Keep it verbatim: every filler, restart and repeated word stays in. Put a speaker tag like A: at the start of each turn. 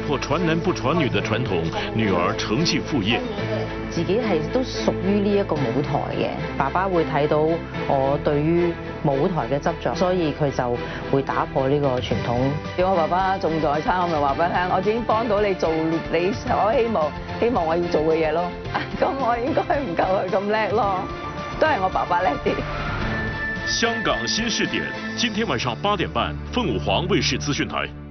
A: 破傳男不傳女的傳統，女兒承繼父業。
B: 自己係都屬於呢一個舞台嘅，爸爸會睇到我對於舞台嘅執着，所以佢就會打破呢個傳統。如果我爸爸仲在生，我咪話俾佢聽，我已經幫到你做你所希望希望我要做嘅嘢咯。咁我應該唔夠佢咁叻咯，都係我爸爸叻啲。
A: 香港新視點，今天晚上八點半，鳳舞凰衛視資訊台。